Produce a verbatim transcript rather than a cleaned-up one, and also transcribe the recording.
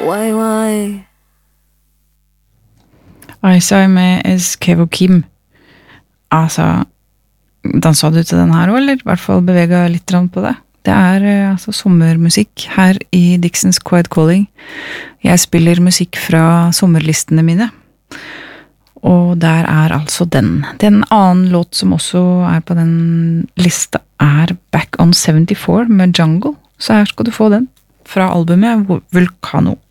Why, why? I Saw med Eskevo Kim. Altså, dansa du til den her også, eller? I hvert fall bevega litt på det. Det er altså sommermusikk her i Dixons Quiet Calling. Jeg spiller musikk fra sommerlistene mine. Og der er altså den. Den annen låt som også er på den lista er Back on seventy-four med Jungle. Så her skal du få den fra albumet Vulcano.